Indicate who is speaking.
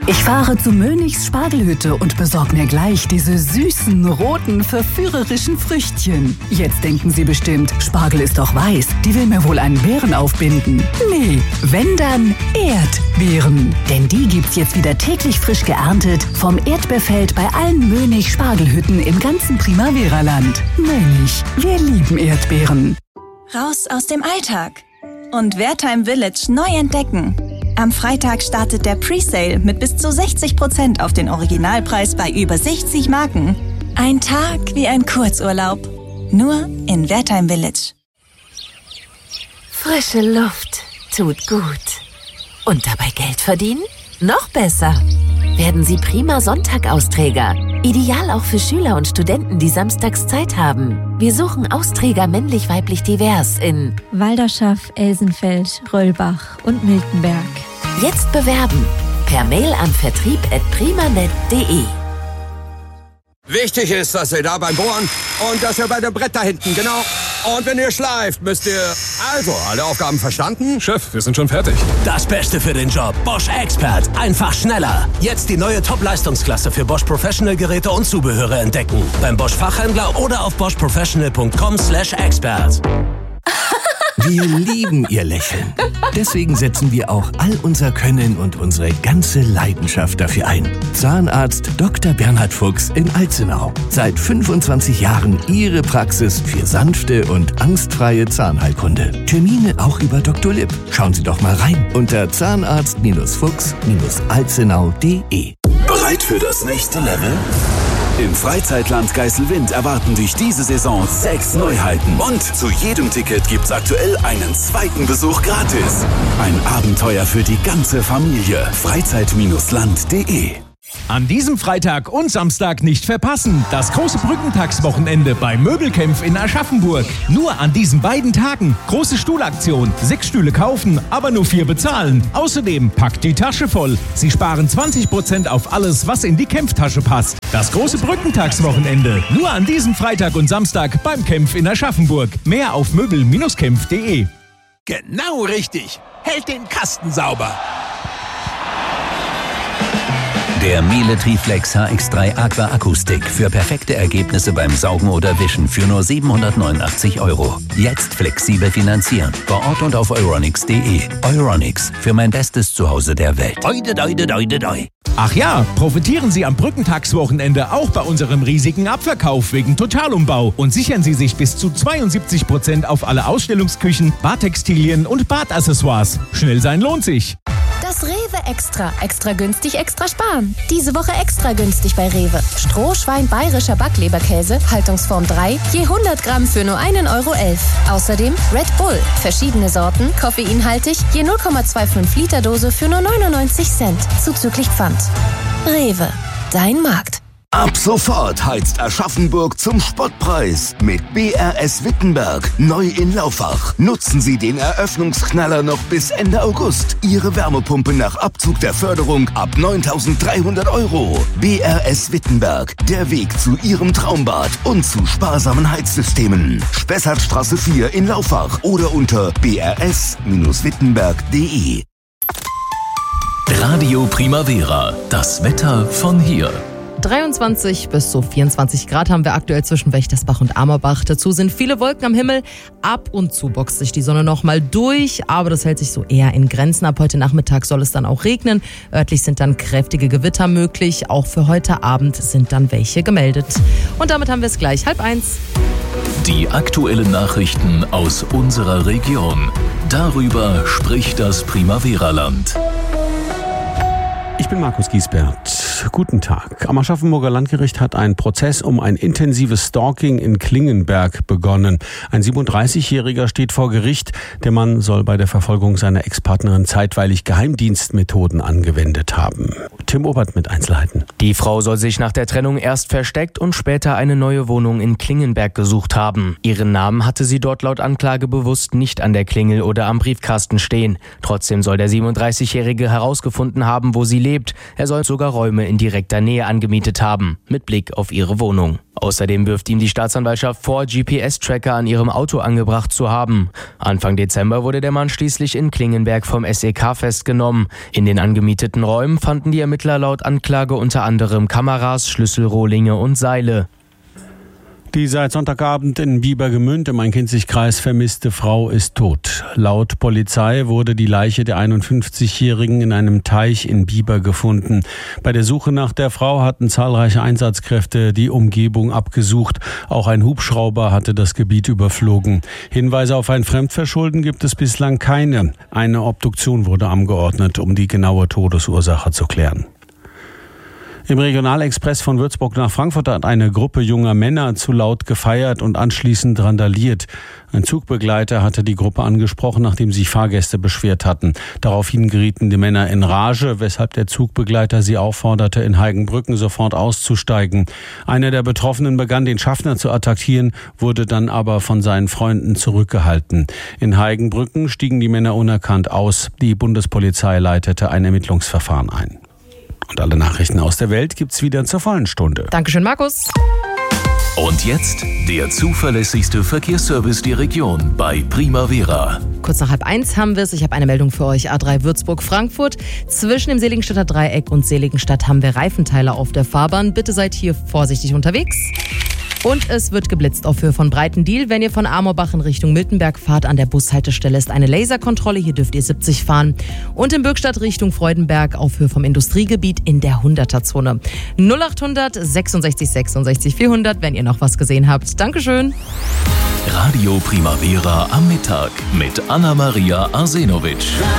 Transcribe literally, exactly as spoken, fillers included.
Speaker 1: Ich fahre zu Mönichs Spargelhütte und besorge mir gleich diese süßen, roten, verführerischen Früchtchen. Jetzt denken Sie bestimmt, Spargel ist doch weiß, die will mir wohl einen Beeren aufbinden. Nee, wenn dann Erdbeeren. Denn die gibt's jetzt wieder täglich frisch geerntet vom Erdbeerfeld bei allen Mönig Spargelhütten im ganzen Primavera-Land. Mönig, wir lieben Erdbeeren.
Speaker 2: Raus aus dem Alltag und Wertheim Village neu entdecken. Am Freitag startet der Presale mit bis zu sechzig Prozent auf den Originalpreis bei über sechzig Marken. Ein Tag wie ein Kurzurlaub. Nur in Wertheim Village.
Speaker 3: Frische Luft tut gut. Und dabei Geld verdienen? Noch besser. Werden Sie prima Sonntag-Austräger. Ideal auch für Schüler und Studenten, die samstags Zeit haben. Wir suchen Austräger männlich-weiblich divers in
Speaker 4: Walderschaff, Elsenfeld, Röllbach und Miltenberg.
Speaker 3: Jetzt bewerben. Per Mail an vertrieb at primanet punkt de.
Speaker 5: Wichtig ist, dass ihr da beim Bohren und dass ihr bei dem Brett da hinten, genau. Und wenn ihr schleift, müsst ihr... Also, alle Aufgaben verstanden?
Speaker 6: Chef, wir sind schon fertig.
Speaker 7: Das Beste für den Job. Bosch Expert. Einfach schneller. Jetzt die neue Top-Leistungsklasse für Bosch Professional-Geräte und Zubehöre entdecken. Beim Bosch Fachhändler oder auf bosch professional punkt com slash expert.
Speaker 8: Wir lieben Ihr Lächeln. Deswegen setzen wir auch all unser Können und unsere ganze Leidenschaft dafür ein. Zahnarzt Doktor Bernhard Fuchs in Alzenau. Seit fünfundzwanzig Jahren Ihre Praxis für sanfte und angstfreie Zahnheilkunde. Termine auch über Doktor Lipp. Schauen Sie doch mal rein unter zahnarzt Fuchs alzenau punkt de.
Speaker 9: Bereit für das nächste Level? Im Freizeitland Geiselwind erwarten dich diese Saison sechs Neuheiten. Und zu jedem Ticket gibt's aktuell einen zweiten Besuch gratis. Ein Abenteuer für die ganze Familie. freizeit land punkt de.
Speaker 10: An diesem Freitag und Samstag nicht verpassen. Das große Brückentagswochenende bei Möbelkämpf in Aschaffenburg. Nur an diesen beiden Tagen. Große Stuhlaktion. Sechs Stühle kaufen, aber nur vier bezahlen. Außerdem packt die Tasche voll. Sie sparen zwanzig Prozent auf alles, was in die Kämpftasche passt. Das große Brückentagswochenende. Nur an diesem Freitag und Samstag beim Kämpf in Aschaffenburg. Mehr auf möbel Bindestrich kämpf punkt de.
Speaker 7: Genau richtig. Hält den Kasten sauber.
Speaker 11: Der Miele Triflex H X drei Aqua Akustik für perfekte Ergebnisse beim Saugen oder Wischen für nur siebenhundertneunundachtzig Euro. Jetzt flexibel finanzieren. Vor Ort und auf euronics punkt de. Euronics, für mein bestes Zuhause der Welt. Oide, oide, oide, oide.
Speaker 10: Ach ja, profitieren Sie am Brückentagswochenende auch bei unserem riesigen Abverkauf wegen Totalumbau und sichern Sie sich bis zu zweiundsiebzig Prozent auf alle Ausstellungsküchen, Badtextilien und Badaccessoires. Schnell sein lohnt sich.
Speaker 12: Das Rewe Extra. Extra günstig, extra sparen. Diese Woche extra günstig bei Rewe. Strohschwein bayerischer Backleberkäse, Haltungsform drei, je hundert Gramm für nur ein Euro elf. Außerdem Red Bull. Verschiedene Sorten, koffeinhaltig, je null Komma fünfundzwanzig Liter Dose für nur neunundneunzig Cent. Zuzüglich Pfand. Rewe. Dein Markt.
Speaker 9: Ab sofort heizt Aschaffenburg zum Spottpreis mit B R S Wittenberg. Neu in Laufach. Nutzen Sie den Eröffnungsknaller noch bis Ende August. Ihre Wärmepumpe nach Abzug der Förderung ab neuntausenddreihundert Euro. B R S Wittenberg. Der Weg zu Ihrem Traumbad und zu sparsamen Heizsystemen. Spessartstraße vier in Laufach oder unter b r s Bindestrich wittenberg punkt de.
Speaker 13: Radio Primavera. Das Wetter von hier.
Speaker 14: dreiundzwanzig bis zu vierundzwanzig Grad haben wir aktuell zwischen Wächtersbach und Amerbach. Dazu sind viele Wolken am Himmel. Ab und zu boxt sich die Sonne noch mal durch, aber das hält sich so eher in Grenzen. Ab heute Nachmittag soll es dann auch regnen. Örtlich sind dann kräftige Gewitter möglich. Auch für heute Abend sind dann welche gemeldet. Und damit haben wir es gleich halb eins.
Speaker 13: Die aktuellen Nachrichten aus unserer Region. Darüber spricht das Primavera-Land.
Speaker 15: Ich bin Markus Giesbert. Guten Tag. Am Aschaffenburger Landgericht hat ein Prozess um ein intensives Stalking in Klingenberg begonnen. Ein siebenunddreißigjähriger steht vor Gericht. Der Mann soll bei der Verfolgung seiner Ex-Partnerin zeitweilig Geheimdienstmethoden angewendet haben. Tim Obert mit Einzelheiten.
Speaker 16: Die Frau soll sich nach der Trennung erst versteckt und später eine neue Wohnung in Klingenberg gesucht haben. Ihren Namen hatte sie dort laut Anklage bewusst nicht an der Klingel oder am Briefkasten stehen. Trotzdem soll der siebenunddreißigjährige herausgefunden haben, wo sie lebt. Er soll sogar Räume Räume in direkter Nähe angemietet haben, mit Blick auf ihre Wohnung. Außerdem wirft ihm die Staatsanwaltschaft vor, G P S-Tracker an ihrem Auto angebracht zu haben. Anfang Dezember wurde der Mann schließlich in Klingenberg vom S E K festgenommen. In den angemieteten Räumen fanden die Ermittler laut Anklage unter anderem Kameras, Schlüsselrohlinge und Seile.
Speaker 15: Die seit Sonntagabend in Biebergemünd im Main-Kinzig-Kreis vermisste Frau ist tot. Laut Polizei wurde die Leiche der einundfünfzigjährigen in einem Teich in Bieber gefunden. Bei der Suche nach der Frau hatten zahlreiche Einsatzkräfte die Umgebung abgesucht. Auch ein Hubschrauber hatte das Gebiet überflogen. Hinweise auf ein Fremdverschulden gibt es bislang keine. Eine Obduktion wurde angeordnet, um die genaue Todesursache zu klären. Im Regionalexpress von Würzburg nach Frankfurt hat eine Gruppe junger Männer zu laut gefeiert und anschließend randaliert. Ein Zugbegleiter hatte die Gruppe angesprochen, nachdem sich Fahrgäste beschwert hatten. Daraufhin gerieten die Männer in Rage, weshalb der Zugbegleiter sie aufforderte, in Heigenbrücken sofort auszusteigen. Einer der Betroffenen begann, den Schaffner zu attackieren, wurde dann aber von seinen Freunden zurückgehalten. In Heigenbrücken stiegen die Männer unerkannt aus. Die Bundespolizei leitete ein Ermittlungsverfahren ein. Und alle Nachrichten aus der Welt gibt's wieder zur vollen Stunde.
Speaker 14: Dankeschön, Markus.
Speaker 13: Und jetzt der zuverlässigste Verkehrsservice der Region bei Primavera.
Speaker 14: Kurz nach halb eins haben wir es. Ich habe eine Meldung für euch. A drei Würzburg-Frankfurt. Zwischen dem Seligenstadter Dreieck und Seligenstadt haben wir Reifenteile auf der Fahrbahn. Bitte seid hier vorsichtig unterwegs. Und es wird geblitzt auf Höhe von Breitendiel. Wenn ihr von Amorbach in Richtung Miltenberg fahrt, an der Bushaltestelle ist eine Laserkontrolle. Hier dürft ihr siebzig fahren. Und in Bürgstadt Richtung Freudenberg auf Höhe vom Industriegebiet in der hunderter-Zone. null achthundert sechsundsechzig sechsundsechzig vierhundert, wenn ihr noch was gesehen habt. Dankeschön.
Speaker 13: Radio Primavera am Mittag mit Anna-Maria Arsenovic.